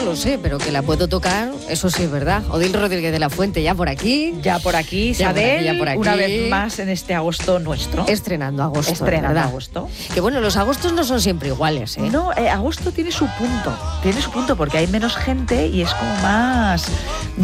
lo sé, pero que la puedo tocar, eso sí es verdad. Odil Rodríguez de la Fuente ya por aquí. Ya por aquí, Isabel, una vez más en este agosto nuestro. Estrenando agosto. Estrenando ¿verdad? agosto. Que bueno, los agostos no son siempre iguales, ¿eh? No, agosto tiene su punto porque hay menos gente y es como más